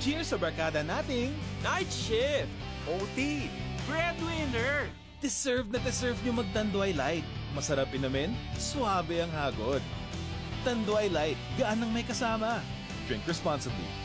Cheers sa barkada nating Night shift! OT! Breadwinner! deserve na deserve nyo mag-Tanduay Light. Masarap inamin, suabe ang hagod. Tanduay Light, gaan ng may kasama. Drink responsibly.